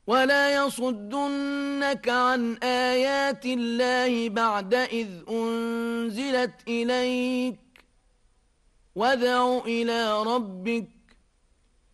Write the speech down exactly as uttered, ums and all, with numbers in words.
ولا يصدنك عن آيات الله بعد إذ أنزلت إليك وادع إلى ربك